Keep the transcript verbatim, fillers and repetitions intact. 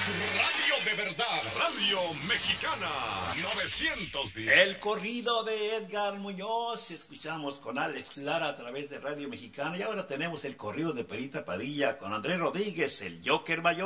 Radio de verdad, Radio Mexicana, novecientos diez. El corrido de Edgar Muñoz, escuchamos con Alex Lara a través de Radio Mexicana, y ahora tenemos el corrido de Perita Padilla con Andrés Rodríguez, el Joker Mayor.